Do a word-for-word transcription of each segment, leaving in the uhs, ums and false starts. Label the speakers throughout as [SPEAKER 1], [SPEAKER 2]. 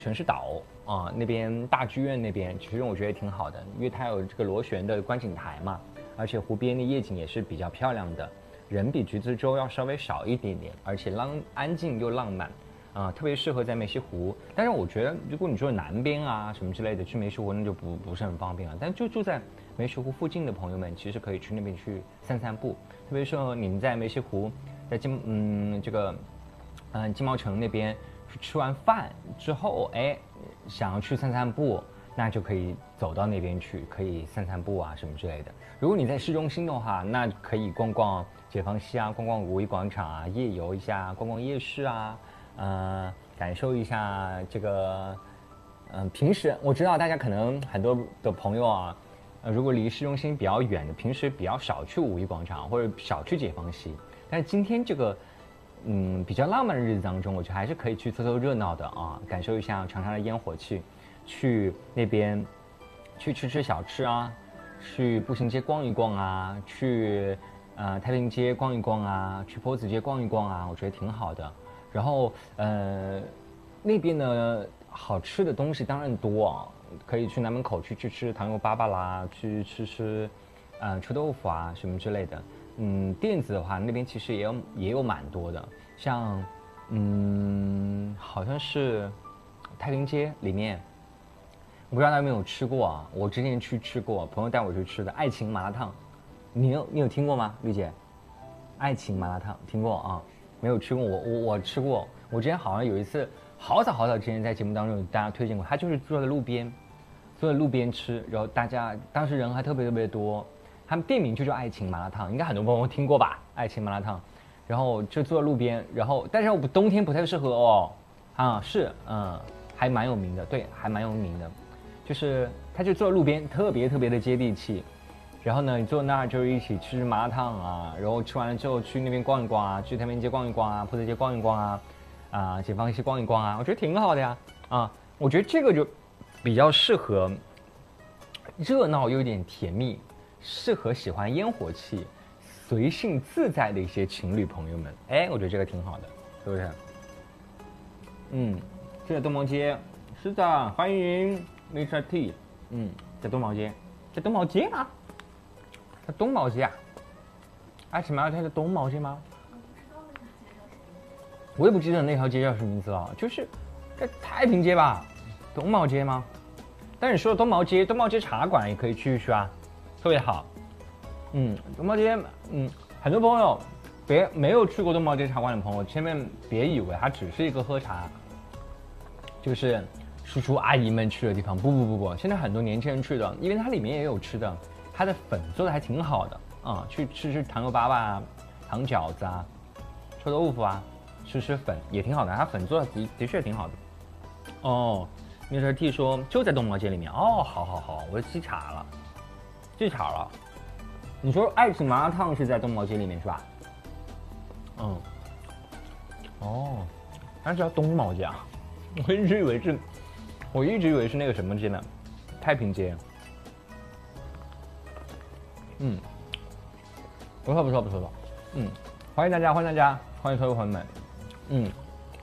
[SPEAKER 1] 城市岛啊、那边大剧院那边，其实我觉得挺好的，因为它有这个螺旋的观景台嘛，而且湖边的夜景也是比较漂亮的，人比橘子洲要稍微少一点点，而且浪安静又浪漫。啊、特别适合在梅溪湖。但是我觉得，如果你说南边啊什么之类的去梅溪湖，那就不不是很方便了。但就住在梅溪湖附近的朋友们，其实可以去那边去散散步。特别是你们在梅溪湖，在金嗯这个嗯、呃、金茂城那边去吃完饭之后，哎，想要去散散步，那就可以走到那边去，可以散散步啊什么之类的。如果你在市中心的话，那可以逛逛解放西啊，逛逛五一广场啊，夜游一下，逛逛夜市啊。呃，感受一下这个，嗯、呃，平时我知道大家可能很多的朋友啊，呃，如果离市中心比较远的，平时比较少去五一广场或者少去解放西，但是今天这个，嗯，比较浪漫的日子当中，我觉得还是可以去凑凑热闹的啊，感受一下长长的烟火气，去那边去吃吃小吃啊，去步行街逛一逛啊，去呃太平街逛一逛啊，去坡子街逛一逛啊，我觉得挺好的。然后，呃，那边呢好吃的东西当然多啊，可以去南门口去去吃糖油粑粑啦，去吃吃，呃，臭豆腐啊什么之类的。嗯，店子的话，那边其实也有也有蛮多的，像，嗯，好像是太平街里面，我不知道大家有没有吃过啊？我之前去吃过，朋友带我去吃的爱情麻辣烫，你有你有听过吗，绿姐？爱情麻辣烫听过啊？没有吃过，我我我吃过。我之前好像有一次，好早好早之前在节目当中有大家推荐过，他就是坐在路边，坐在路边吃，然后大家当时人还特别特别多，他们店名就叫爱情麻辣烫，应该很多朋友听过吧？爱情麻辣烫，然后就坐在路边，然后但是我冬天不太适合哦，啊是嗯还蛮有名的，对，还蛮有名的，就是他就坐在路边，特别特别的接地气。然后呢，你坐那儿就一起吃麻辣烫啊，然后吃完了之后去那边逛一逛啊，去太平街逛一逛啊，坡子街逛一逛啊，啊，解放西逛一逛啊，我觉得挺好的呀。啊，我觉得这个就比较适合热闹又有点甜蜜，适合喜欢烟火气、随性自在的一些情侣朋友们。哎，我觉得这个挺好的，是不是？嗯，这在东毛街，是的，欢迎 mister T。嗯，在东毛街，在东毛街吗？在东毛街啊？爱情麻辣烫在东毛街吗？我也不记得那条街叫什么名字了，就是在太平街吧？东毛街吗？但你说的东毛街，东毛街茶馆也可以去一去啊，特别好。嗯，东毛街，嗯，很多朋友别没有去过东毛街茶馆的朋友，千万别以为它只是一个喝茶，就是叔叔阿姨们去的地方。不不不不，现在很多年轻人去的，因为它里面也有吃的。它的粉做的还挺好的啊、嗯，去吃吃糖油粑粑啊、糖饺子啊、臭豆腐啊，吃吃粉也挺好的。它粉做的的的确挺好的。哦，那时候 T 说就在东毛街里面。哦，好好好，我记岔了，记岔了。你说爱情麻辣烫是在东毛街里面是吧？嗯。哦，它是叫东毛街啊？我一直以为是，我一直以为是那个什么街呢？太平街。嗯，不错不错不错不错，嗯，欢迎大家欢迎大家欢迎所有朋友们，嗯，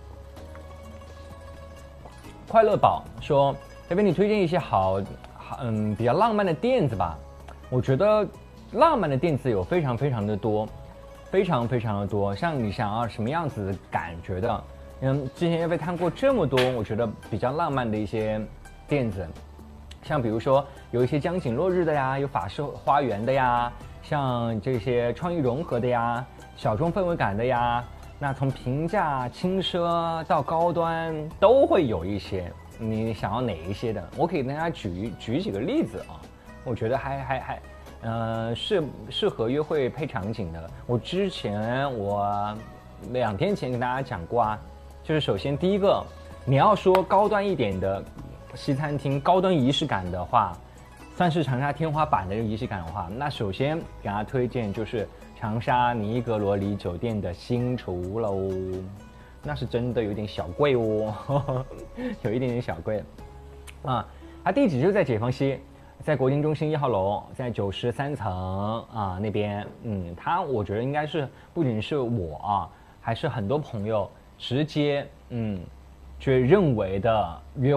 [SPEAKER 1] 快乐宝说要给你推荐一些好，嗯，比较浪漫的店子吧。我觉得浪漫的店子有非常非常的多，非常非常的多。像你想要什么样子的感觉的，嗯，之前也被看过这么多，我觉得比较浪漫的一些店子，像比如说有一些江景落日的呀，有法式花园的呀。像这些创意融合的呀，小众氛围感的呀，那从平价、轻奢到高端都会有一些。你想要哪一些的？我可以跟大家举举几个例子啊，我觉得还还还，呃，适适合约会配场景的。我之前我两天前跟大家讲过啊，就是首先第一个，你要说高端一点的西餐厅，高端仪式感的话。算是长沙天花板的仪式感的话，那首先给大家推荐就是长沙尼格罗里酒店的新厨喽，那是真的有点小贵哦，呵呵有一点点小贵啊。它地址就在解放西，在国金中心一号楼，在九十三层啊那边。嗯，它我觉得应该是不仅是我啊，还是很多朋友直接嗯就认为的约